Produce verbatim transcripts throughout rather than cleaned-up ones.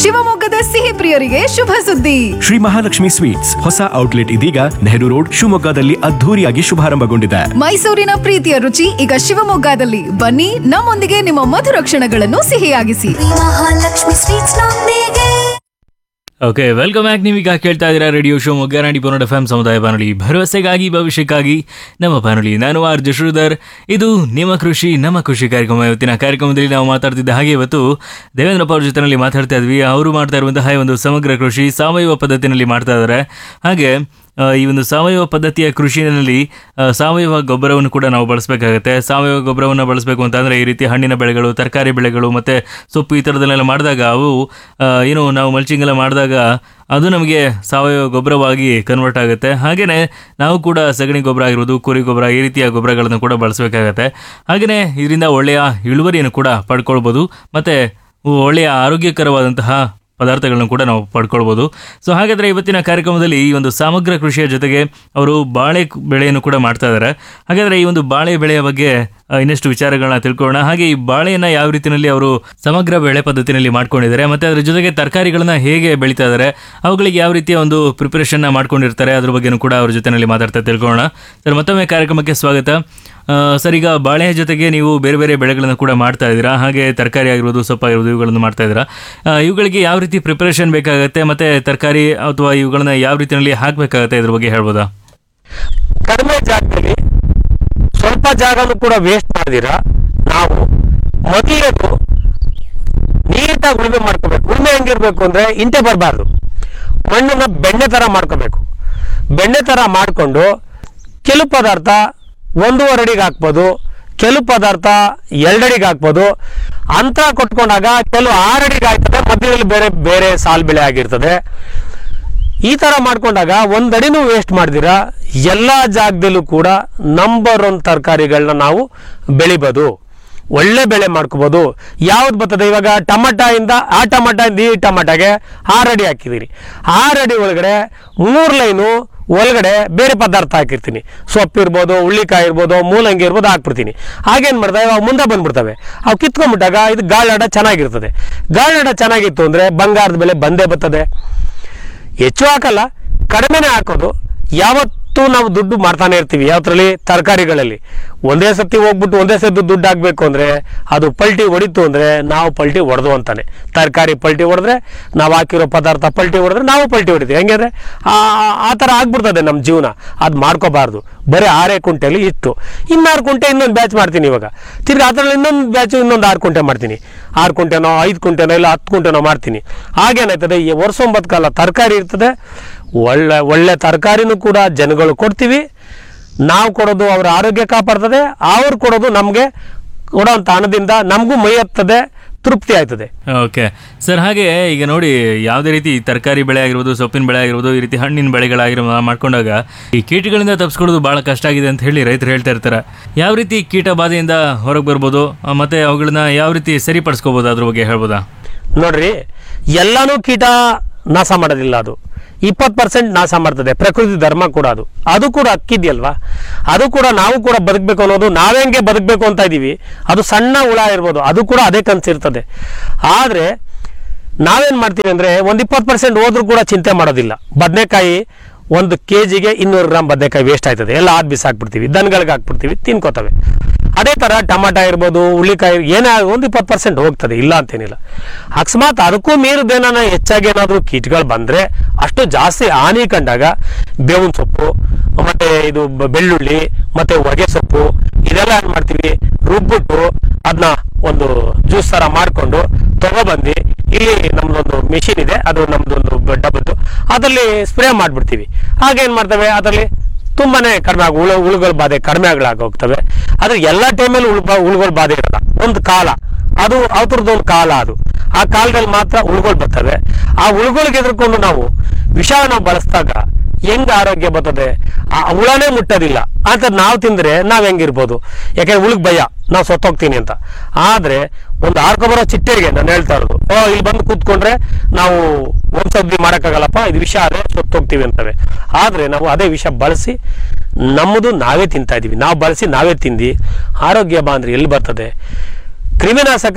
ಶಿವಮೊಗ್ಗದ ಸಿಹಿ ಪ್ರಿಯರಿಗೆ ಶುಭ ಸುದ್ದಿ. ಶ್ರೀ ಮಹಾಲಕ್ಷ್ಮಿ ಸ್ವೀಟ್ಸ್ ಹೊಸ ಔಟ್ಲೆಟ್ ಇದೀಗ ನೆಹರು ರೋಡ್ ಶಿವಮೊಗ್ಗದಲ್ಲಿ ಅದ್ಧೂರಿಯಾಗಿ ಶುಭಾರಂಭಗೊಂಡಿದೆ. ಮೈಸೂರಿನ ಪ್ರೀತಿಯ ರುಚಿ ಈಗ ಶಿವಮೊಗ್ಗದಲ್ಲಿ. ಬನ್ನಿ, ನಮ್ಮೊಂದಿಗೆ ನಿಮ್ಮ ಮಧುರ ಕ್ಷಣಗಳನ್ನು ಸಿಹಿಯಾಗಿಸಿ. ಮಹಾಲಕ್ಷ್ಮಿ ಸ್ವೀಟ್ಸ್ ನೊಂದಿಗೆ. Okay, welcome back. ನೀವೀಗ ಕೇಳ್ತಾ ಇದ್ದೀರಾ ರೇಡಿಯೋ ಶೋ ಮೊಗ್ಗರಾಣಿ ಪೊನ್ನಡ ಎಫ್ ಎಂ ಸಮುದಾಯ ಬಾನುಲಿ, ಭರವಸೆಗಾಗಿ ಭವಿಷ್ಯಕ್ಕಾಗಿ ನಮ್ಮ ಬಾನುಲಿ. ನಾನು ಆರ್ ಜೆ ಶ್ರೀಧರ್. ಇದು ನಿಮ್ಮ ಕೃಷಿ ನಮ್ಮ ಕೃಷಿ ಕಾರ್ಯಕ್ರಮ. ಇವತ್ತಿನ ಕಾರ್ಯಕ್ರಮದಲ್ಲಿ ನಾವು ಮಾತಾಡ್ತಿದ್ದ ಹಾಗೆ ಇವತ್ತು ದೇವೇಂದ್ರಪ್ಪ ಅವ್ರ ಜೊತೆನಲ್ಲಿ ಮಾತಾಡ್ತಾ ಇದ್ವಿ. ಅವರು ಮಾಡ್ತಾ ಇರುವಂತಹ ಒಂದು ಸಮಗ್ರ ಕೃಷಿ ಸಾವಯವ ಪದ್ಧತಿನಲ್ಲಿ ಮಾಡ್ತಾ ಇದ್ದಾರೆ. ಹಾಗೆ ಈ ಒಂದು ಸಾವಯವ ಪದ್ಧತಿಯ ಕೃಷಿಯಲ್ಲಿ ಸಾವಯವ ಗೊಬ್ಬರವನ್ನು ಕೂಡ ನಾವು ಬಳಸಬೇಕಾಗತ್ತೆ. ಸಾವಯವ ಗೊಬ್ಬರವನ್ನು ಬಳಸಬೇಕು ಅಂತಂದರೆ ಈ ರೀತಿ ಹಣ್ಣಿನ ಬೆಳೆಗಳು, ತರಕಾರಿ ಬೆಳೆಗಳು ಮತ್ತು ಸೊಪ್ಪು ಈ ಥರದನ್ನೆಲ್ಲ ಮಾಡಿದಾಗ ಅವು ಏನು ನಾವು ಮಲ್ಚಿಂಗ್ ಎಲ್ಲ ಮಾಡಿದಾಗ ಅದು ನಮಗೆ ಸಾವಯವ ಗೊಬ್ಬರವಾಗಿ ಕನ್ವರ್ಟ್ ಆಗುತ್ತೆ. ಹಾಗೆಯೇ ನಾವು ಕೂಡ ಸಗಣಿ ಗೊಬ್ಬರ ಆಗಿರ್ಬೋದು, ಕುರಿ ಗೊಬ್ಬರ, ಈ ರೀತಿಯ ಗೊಬ್ಬರಗಳನ್ನು ಕೂಡ ಬಳಸಬೇಕಾಗತ್ತೆ. ಹಾಗೆಯೇ ಇದರಿಂದ ಒಳ್ಳೆಯ ಇಳುವರಿಯನ್ನು ಕೂಡ ಪಡ್ಕೊಳ್ಬೋದು ಮತ್ತು ಒಳ್ಳೆಯ ಆರೋಗ್ಯಕರವಾದಂತಹ ಪದಾರ್ಥಗಳನ್ನು ಕೂಡ ನಾವು ಪಡ್ಕೊಳ್ಬೋದು. ಸೊ ಹಾಗಾದರೆ ಇವತ್ತಿನ ಕಾರ್ಯಕ್ರಮದಲ್ಲಿ ಈ ಒಂದು ಸಮಗ್ರ ಕೃಷಿಯ ಜೊತೆಗೆ ಅವರು ಬಾಳೆ ಬೆಳೆಯನ್ನು ಕೂಡ ಮಾಡ್ತಾ ಇದ್ದಾರೆ. ಹಾಗಾದರೆ ಈ ಒಂದು ಬಾಳೆ ಬೆಳೆಯ ಬಗ್ಗೆ ಇನ್ನಷ್ಟು ವಿಚಾರಗಳನ್ನ ತಿಳ್ಕೊಳ್ಳೋಣ. ಹಾಗೆ ಈ ಬಾಳೆಯನ್ನು ಯಾವ ರೀತಿಯಲ್ಲಿ ಅವರು ಸಮಗ್ರ ಬೆಳೆ ಪದ್ಧತಿನಲ್ಲಿ ಮಾಡ್ಕೊಂಡಿದ್ದಾರೆ ಮತ್ತು ಅದರ ಜೊತೆಗೆ ತರಕಾರಿಗಳನ್ನ ಹೇಗೆ ಬೆಳೀತಾ ಇದ್ದಾರೆ, ಅವುಗಳಿಗೆ ಯಾವ ರೀತಿಯ ಒಂದು ಪ್ರಿಪರೇಷನ್ನ ಮಾಡ್ಕೊಂಡಿರ್ತಾರೆ, ಅದ್ರ ಬಗ್ಗೆನೂ ಕೂಡ ಅವ್ರ ಜೊತೆಯಲ್ಲಿ ಮಾತಾಡ್ತಾ ತಿಳ್ಕೊಳ್ಳೋಣ. ಸರ್, ಮತ್ತೊಮ್ಮೆ ಕಾರ್ಯಕ್ರಮಕ್ಕೆ ಸ್ವಾಗತ. ಸರ್, ಈಗ ಬಾಳೆಯ ಜೊತೆಗೆ ನೀವು ಬೇರೆ ಬೇರೆ ಬೆಳೆಗಳನ್ನು ಕೂಡ ಮಾಡ್ತಾ ಇದ್ದೀರಾ, ಹಾಗೆ ತರಕಾರಿ ಆಗಿರ್ಬೋದು, ಸೊಪ್ಪಾಗಿರ್ಬೋದು, ಇವುಗಳನ್ನು ಮಾಡ್ತಾ ಇದ್ದೀರಾ. ಇವುಗಳಿಗೆ ಯಾವ ರೀತಿ ಪ್ರಿಪರೇಷನ್ ಬೇಕಾಗುತ್ತೆ ಮತ್ತು ತರಕಾರಿ ಅಥವಾ ಇವುಗಳನ್ನ ಯಾವ ರೀತಿಯಲ್ಲಿ ಹಾಕಬೇಕಾಗತ್ತೆ, ಇದ್ರ ಬಗ್ಗೆ ಹೇಳ್ಬೋದಾ? ಕಡಿಮೆ ಜಾಗದಲ್ಲಿ ಸ್ವಲ್ಪ ಜಾಗನೂ ಕೂಡ ವೇಸ್ಟ್ ಮಾಡಿದಿರ ನಾವು ಮೊದಲೇದು ನೀಟಾಗಿ ಉಳುಮೆ ಮಾಡ್ಕೋಬೇಕು. ಉಳುಮೆ ಹೆಂಗಿರ್ಬೇಕು ಅಂದ್ರೆ ಇಂಟೆ ಬರಬಾರ್ದು, ಮಣ್ಣನ್ನ ಬೆಣ್ಣೆ ತರ ಮಾಡ್ಕೋಬೇಕು. ಬೆಣ್ಣೆ ತರ ಮಾಡಿಕೊಂಡು ಕೆಲವು ಪದಾರ್ಥ ಒಂದೂವರೆ ಅಡಿಗೆ ಹಾಕ್ಬೋದು, ಕೆಲವು ಪದಾರ್ಥ ಎರಡಡಿಗೆ ಹಾಕ್ಬೋದು. ಅಂತರ ಕೊಟ್ಕೊಂಡಾಗ ಕೆಲವು ಆರಡಿಗೆ ಆಗ್ತದೆ, ಮಧ್ಯದಲ್ಲಿ ಬೇರೆ ಬೇರೆ ಸಾಲ್ ಬೆಳೆ ಆಗಿರ್ತದೆ. ಈ ತರ ಮಾಡ್ಕೊಂಡಾಗ ಒಂದಡಿನೂ ವೇಸ್ಟ್ ಮಾಡ್ದಿರ ಎಲ್ಲ ಜಾಗದಲ್ಲೂ ಕೂಡ ನಂಬರ್ ಒನ್ ತರಕಾರಿಗಳನ್ನ ನಾವು ಬೆಳಿಬೋದು, ಒಳ್ಳೆ ಬೆಳೆ ಮಾಡ್ಕೋಬೋದು. ಯಾವ್ದು ಬರ್ತದೆ, ಇವಾಗ ಟಮಾಟ ಇಂದ ಆ ಟಮಾಟ ಇಂದ ಈ ಟಮಾಟಾಗೆ ಆರಡಿ ಹಾಕಿದ್ದೀರಿ, ಆರಡಿ ಒಳಗಡೆ ಮೂರು ಲೈನು ಒಳಗಡೆ ಬೇರೆ ಪದಾರ್ಥ ಹಾಕಿರ್ತೀನಿ. ಸೊಪ್ಪು ಇರ್ಬೋದು, ಹುಳ್ಳಿಕಾಯಿ ಇರ್ಬೋದು, ಮೂಲಂಗಿ ಇರ್ಬೋದು, ಹಾಕ್ಬಿಡ್ತೀನಿ. ಹಾಗೇನು ಮಾಡ್ದೆ, ಅವು ಮುಂದೆ ಬಂದ್ಬಿಡ್ತವೆ. ಅವು ಕಿತ್ಕೊಂಡ್ಬಿಟ್ಟಾಗ ಇದು ಗಾಳಾಡ ಚೆನ್ನಾಗಿರ್ತದೆ. ಗಾಳಾಡ ಚೆನ್ನಾಗಿತ್ತು ಅಂದರೆ ಬಂಗಾರದ ಬೆಲೆ ಬಂದೇ ಬರ್ತದೆ. ಹೆಚ್ಚು ಹಾಕಲ್ಲ, ಕಡಿಮೆನೇ ಹಾಕೋದು. ಯಾವತ್ತೂ ನಾವು ದುಡ್ಡು ಮಾಡ್ತಾನೆ ಇರ್ತೀವಿ. ಯಾವತ್ತರಲ್ಲಿ ತರಕಾರಿಗಳಲ್ಲಿ ಒಂದೇ ಸತಿ ಹೋಗ್ಬಿಟ್ಟು ಒಂದೇ ಸತಿ ದುಡ್ಡು ಹಾಕಬೇಕು ಅಂದರೆ ಅದು ಪಲ್ಟಿ ಹೊಡಿತು ಅಂದರೆ ನಾವು ಪಲ್ಟಿ ಹೊಡೆದು ಅಂತಾನೆ. ತರಕಾರಿ ಪಲ್ಟಿ ಹೊಡೆದ್ರೆ, ನಾವು ಹಾಕಿರೋ ಪದಾರ್ಥ ಪಲ್ಟಿ ಹೊಡೆದ್ರೆ ನಾವು ಪಲ್ಟಿ ಹೊಡಿತೀವಿ. ಹೆಂಗಂದ್ರೆ ಆ ಥರ ಆಗ್ಬಿಡ್ತದೆ ನಮ್ಮ ಜೀವನ. ಅದು ಮಾಡ್ಕೋಬಾರ್ದು. ಬರೀ ಆರೇ ಕುಂಟೆಲಿ ಇತ್ತು, ಇನ್ನಾರು ಕುಂಟೆ ಇನ್ನೊಂದು ಬ್ಯಾಚ್ ಮಾಡ್ತೀನಿ. ಇವಾಗ ತಿರ್ಗಿ ಅದರಲ್ಲಿ ಇನ್ನೊಂದು ಬ್ಯಾಚು ಇನ್ನೊಂದು ಆರು ಕುಂಟೆ ಮಾಡ್ತೀನಿ. ಆರು ಕುಂಟೆನೋ ಐದು ಕುಂಟೆನೋ ಇಲ್ಲ ಹತ್ತು ಕುಂಟೆನೋ ಮಾಡ್ತೀನಿ. ಹಾಗೇನಾಯ್ತದೆ, ಈ ವರ್ಷೊಂಬತ್ತು ಕಾಲ ತರಕಾರಿ ಇರ್ತದೆ. ಒಳ್ಳೆ ಒಳ್ಳೆ ತರಕಾರಿನೂ ಕೂಡ ಜನಗಳು ಕೊಡ್ತೀವಿ. ನಾವು ಕೊಡೋದು ಅವರ ಆರೋಗ್ಯ ಕಾಪಾಡ್ತದೆ, ಅವ್ರು ಕೊಡೋದು ನಮಗೆ ಕೊಡೋಂಥ ಹಣದಿಂದ ನಮಗೂ ಮೈ ಹತ್ತದೆ, ತೃಪ್ತಿ ಆಯ್ತದೆ. ಓಕೆ ಸರ್, ಹಾಗೆ ಈಗ ನೋಡಿ, ಯಾವುದೇ ರೀತಿ ತರಕಾರಿ ಬೆಳೆ ಆಗಿರ್ಬೋದು, ಸೊಪ್ಪಿನ ಬೆಳೆ ಆಗಿರ್ಬೋದು, ಈ ರೀತಿ ಹಣ್ಣಿನ ಬೆಳೆಗಳಾಗಿರೋ ಮಾಡ್ಕೊಂಡಾಗ ಈ ಕೀಟಗಳಿಂದ ತಪ್ಪಿಸ್ಕೊಳ್ಳೋದು ಭಾಳ ಕಷ್ಟ ಆಗಿದೆ ಅಂತ ಹೇಳಿ ರೈತರು ಹೇಳ್ತಾ ಇರ್ತಾರೆ. ಯಾವ ರೀತಿ ಕೀಟ ಬಾಧೆಯಿಂದ ಹೊರಗೆ ಬರ್ಬೋದು ಮತ್ತು ಅವುಗಳನ್ನ ಯಾವ ರೀತಿ ಸರಿಪಡಿಸ್ಕೋಬೋದು, ಅದ್ರ ಬಗ್ಗೆ ಹೇಳ್ಬೋದಾ? ನೋಡ್ರಿ, ಎಲ್ಲಾನು ಕೀಟ ನಾಶ ಮಾಡೋದಿಲ್ಲ. ಅದು ಇಪ್ಪತ್ತು ಪರ್ಸೆಂಟ್ ನಾಶ ಮಾಡ್ತದೆ. ಪ್ರಕೃತಿ ಧರ್ಮ ಕೂಡ ಅದು ಅದು ಕೂಡ ಅಕ್ಕಿದೆಯಲ್ವಾ, ಅದು ಕೂಡ ನಾವು ಕೂಡ ಬದುಕಬೇಕು ಅನ್ನೋದು, ನಾವೆಂಗೆ ಬದುಕಬೇಕು ಅಂತ ಇದ್ದೀವಿ. ಅದು ಸಣ್ಣ ಹುಳ ಇರ್ಬೋದು, ಅದು ಕೂಡ ಅದೇ ಕನಸಿರ್ತದೆ. ಆದರೆ ನಾವೇನು ಮಾಡ್ತೀವಿ ಅಂದರೆ ಒಂದು ಇಪ್ಪತ್ತು ಪರ್ಸೆಂಟ್ ಹೋದ್ರೂ ಕೂಡ ಚಿಂತೆ ಮಾಡೋದಿಲ್ಲ. ಬದನೆಕಾಯಿ ಒಂದು ಕೆ ಜಿಗೆ ಇನ್ನೂರು ಗ್ರಾಮ್ ಬದನೆಕಾಯಿ ವೇಸ್ಟ್ ಆಯ್ತದೆ, ಎಲ್ಲ ಆದ್ ಬಿಸಾಕ್ಬಿಡ್ತೀವಿ, ದನಗಳಿಗೆ ಹಾಕ್ಬಿಡ್ತೀವಿ, ತಿನ್ಕೋತವೆ. ಅದೇ ಥರ ಟಮಾಟ ಇರ್ಬೋದು, ಹುಳ್ಳಿಕಾಯಿ ಏನೇ ಒಂದು ಇಪ್ಪತ್ತು ಪರ್ಸೆಂಟ್ ಹೋಗ್ತದೆ, ಇಲ್ಲ ಅಂತೇನಿಲ್ಲ. ಅಕಸ್ಮಾತ್ ಅದಕ್ಕೂ ಮೀರಿದೇನ ಹೆಚ್ಚಾಗಿ ಏನಾದರೂ ಕೀಟಗಳು ಬಂದರೆ, ಅಷ್ಟು ಜಾಸ್ತಿ ಹಾನಿ ಕಂಡಾಗ ಬೇವಿನ ಸೊಪ್ಪು ಮತ್ತು ಇದು ಬೆಳ್ಳುಳ್ಳಿ ಮತ್ತು ಹೊಗೆ ಸೊಪ್ಪು ಇದೆಲ್ಲ ಏನು ಮಾಡ್ತೀವಿ, ರುಬ್ಬಿಟ್ಟು ಅದನ್ನ ಒಂದು ಜ್ಯೂಸ್ ಥರ ಮಾಡಿಕೊಂಡು ತಗೊಬಂದು ಇಲ್ಲಿ ನಮ್ದೊಂದು ಮಿಷಿನ್ ಇದೆ, ಅದು ನಮ್ದೊಂದು ಡಬ್ಬದ್ದು, ಅದರಲ್ಲಿ ಸ್ಪ್ರೇ ಮಾಡಿಬಿಡ್ತೀವಿ. ಹಾಗೇನು ಮಾಡ್ತೇವೆ, ಅದರಲ್ಲಿ ತುಂಬಾನೇ ಕಡಿಮೆ ಆಗ ಹುಳು ಹುಳುಗಳ ಬಾಧೆ ಕಡಿಮೆ ಆಗಲಾಗ ಹೋಗ್ತವೆ. ಆದ್ರೆ ಎಲ್ಲ ಟೈಮಲ್ಲಿ ಹುಳು ಹುಳುಗಳ ಬಾಧೆ ಇರಲ್ಲ. ಒಂದು ಕಾಲ ಅದು ಅವ್ರದ್ದು ಒಂದು ಕಾಲ, ಅದು ಆ ಕಾಲದಲ್ಲಿ ಮಾತ್ರ ಹುಳುಗಳು ಬರ್ತವೆ. ಆ ಹುಳುಗಳಿಗೆ ಎದುರ್ಕೊಂಡು ನಾವು ವಿಷ ನಾವು ಬಳಸಿದಾಗ ಹೆಂಗ್ ಆರೋಗ್ಯ ಬರ್ತದೆ, ಆ ಹುಳನೇ ಮುಟ್ಟೋದಿಲ್ಲ ಅಂತ ನಾವು ತಿಂದ್ರೆ ನಾವ್ ಹೆಂಗಿರ್ಬೋದು. ಯಾಕಂದ್ರೆ ಹುಳುಗ್ ಭಯ, ನಾವು ಸತ್ತೋಗ್ತೀನಿ ಅಂತ. ಆದ್ರೆ ಒಂದು ಆರ್ಕೊಬರೋ ಚಿಟ್ಟೆಗೆ ನಾನು ಹೇಳ್ತಾ ಇರೋದು, ಓ ಇಲ್ಲಿ ಬಂದು ಕೂತ್ಕೊಂಡ್ರೆ ನಾವು ವಂಶವೃದ್ಧಿ ಮಾಡೋಕ್ಕಾಗಲ್ಲಪ್ಪ, ಇದು ವಿಷ ಆದ್ರೆ ಸತ್ತೋಗ್ತೀವಿ ಅಂತವೆ. ಆದ್ರೆ ನಾವು ಅದೇ ವಿಷ ಬಳಸಿ ನಮ್ಮದು ನಾವೇ ತಿಂತಾ ಇದೀವಿ, ನಾವು ಬಳಸಿ ನಾವೇ ತಿಂದು ಆರೋಗ್ಯ ಬಾ ಅಂದ್ರೆ ಎಲ್ಲಿ ಬರ್ತದೆ. ಕ್ರಿಮಿನಾಶಕ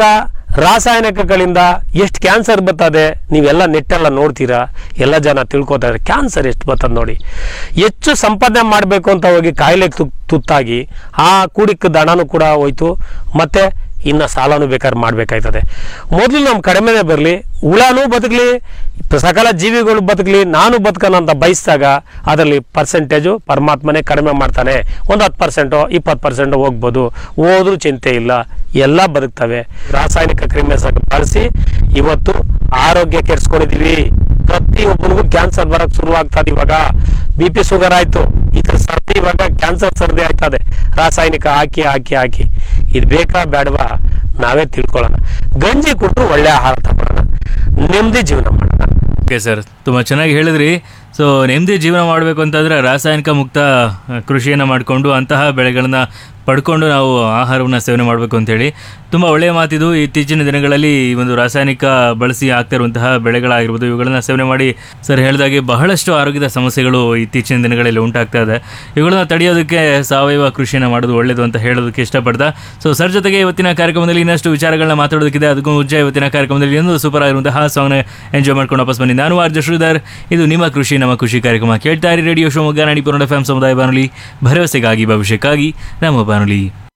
ರಾಸಾಯನಿಕಗಳಿಂದ ಎಷ್ಟು ಕ್ಯಾನ್ಸರ್ ಬರ್ತದೆ ನೀವೆಲ್ಲ ನೆಟ್ಟೆಲ್ಲ ನೋಡ್ತೀರಾ, ಎಲ್ಲ ಜನ ತಿಳ್ಕೊತಾರೆ ಕ್ಯಾನ್ಸರ್ ಎಷ್ಟು ಬರ್ತದೆ ನೋಡಿ. ಹೆಚ್ಚು ಸಂಪಾದನೆ ಮಾಡಬೇಕು ಅಂತ ಹೋಗಿ ಕಾಯಿಲೆಗೆ ತು ತುತ್ತಾಗಿ ಆ ಕೂಡಿಕ್ಕದ ಹಣನೂ ಕೂಡ ಹೋಯ್ತು, ಮತ್ತು ಇನ್ನು ಸಾಲನೂ ಬೇಕಾದ್ರೆ ಮಾಡಬೇಕಾಯ್ತದೆ. ಮೊದಲು ನಮ್ಮ ಕಡಿಮೆನೇ ಬರಲಿ, ಹುಳನೂ ಬದುಕಲಿ, ಸಕಲ ಜೀವಿಗಳು ಬದುಕಲಿ, ನಾನು ಬದುಕೋಣ ಅಂತ ಬಯಸಿದಾಗ ಅದರಲ್ಲಿ ಪರ್ಸೆಂಟೇಜು ಪರಮಾತ್ಮನೇ ಕಡಿಮೆ ಮಾಡ್ತಾನೆ. ಒಂದು ಹತ್ತು ಪರ್ಸೆಂಟು ಇಪ್ಪತ್ತು ಪರ್ಸೆಂಟು ಹೋಗ್ಬೋದು, ಹೋದ್ರೂ ಚಿಂತೆ ಇಲ್ಲ, ಎಲ್ಲ ಬದುಕ್ತವೆ. ರಾಸಾಯನಿಕ ಕ್ರಿಮಿನಾಶಕ ಬಳಸಿ ಇವತ್ತು ಆರೋಗ್ಯ ಕೆಡಿಸ್ಕೊಂಡಿದ್ದೀವಿ. ಪ್ರತಿಯೊಬ್ಬನಿಗೂ ಕ್ಯಾನ್ಸರ್ ಬರೋಕ್ಕೆ ಶುರುವಾಗ್ತದೆ. ಇವಾಗ ಬಿ ಪಿ ಶುಗರ್ ಆಯಿತು, ಇದ್ರ ಸರ್ದಿ ಇವಾಗ ಕ್ಯಾನ್ಸರ್ ಸರ್ದಿ ಆಗ್ತದೆ ರಾಸಾಯನಿಕ ಹಾಕಿ ಹಾಕಿ ಹಾಕಿ. ಇದು ಬೇಕಾ ಬೇಡವಾ ನಾವೇ ತಿಳ್ಕೊಳ್ಳೋಣ. ಗಂಜಿ ಕೊಟ್ಟರು ಒಳ್ಳೆ ಆಹಾರ ತಗೊಳ್ಳೋಣ, ನೆಮ್ಮದಿ ಜೀವನ ಮಾಡೋಣ. ಓಕೆ ಸರ್, ತುಂಬ ಚೆನ್ನಾಗಿ ಹೇಳಿದ್ರಿ. ಸೊ ನೆಮ್ಮದಿ ಜೀವನ ಮಾಡಬೇಕು ಅಂತಂದರೆ ರಾಸಾಯನಿಕ ಮುಕ್ತ ಕೃಷಿಯನ್ನು ಮಾಡಿಕೊಂಡು ಅಂತಹ ಬೆಳೆಗಳನ್ನ ಪಡ್ಕೊಂಡು ನಾವು ಆಹಾರವನ್ನು ಸೇವನೆ ಮಾಡಬೇಕು ಅಂತೇಳಿ ತುಂಬ ಒಳ್ಳೆಯ ಮಾತಿದು. ಇತ್ತೀಚಿನ ದಿನಗಳಲ್ಲಿ ಈ ಒಂದು ರಾಸಾಯನಿಕ ಬಳಸಿ ಆಗ್ತಾ ಇರುವಂತಹ ಬೆಳೆಗಳಾಗಿರ್ಬೋದು, ಇವುಗಳನ್ನು ಸೇವನೆ ಮಾಡಿ ಸರ್ ಹೇಳಿದಾಗೆ ಬಹಳಷ್ಟು ಆರೋಗ್ಯದ ಸಮಸ್ಯೆಗಳು ಇತ್ತೀಚಿನ ದಿನಗಳಲ್ಲಿ ಉಂಟಾಗ್ತಾ ಇದೆ. ಇವುಗಳನ್ನ ತಡೆಯೋದಕ್ಕೆ ಸಾವಯವ ಕೃಷಿಯನ್ನು ಮಾಡೋದು ಒಳ್ಳೆಯದು ಅಂತ ಹೇಳೋದಕ್ಕೆ ಇಷ್ಟಪಡ್ತಾ, ಸೊ ಸರ್ ಜೊತೆಗೆ ಇವತ್ತಿನ ಕಾರ್ಯಕ್ರಮದಲ್ಲಿ ಇನ್ನಷ್ಟು ವಿಚಾರಗಳನ್ನ ಮಾತಾಡೋದಕ್ಕಿದೆ. ಅದಕ್ಕೂ ಮುಂಚೆ ಇವತ್ತಿನ ಕಾರ್ಯಕ್ರಮದಲ್ಲಿ ಒಂದು ಸೂಪರ್ ಆಗಿರುವಂತಹ ಸಾಂಗ್ನ ಎಂಜಾಯ್ ಮಾಡ್ಕೊಂಡು ವಾಪಸ್ ಬನ್ನಿ. ನಾನು ಆರ್ ಜಶ್ರೀಧರ್, ಇದು ನಿಮ್ಮ ಕೃಷಿ ನಮ್ಮ ಖುಷಿ ಕಾರ್ಯಕ್ರಮ. ಕೇಳ್ತಾ ಇರಿ ರೇಡಿಯೋ ಶಿವಮೊಗ್ಗ ನಾಡಿ ಪೂರ್ಣ ಎಫ್ ಎಂ ಸಮುದಾಯ ಬಾನುಲಿ, ಭರವಸೆಗಾಗಿ ಭವಿಷ್ಯಕ್ಕಾಗಿ ನಮ್ಮ ಬಾನುಲಿ.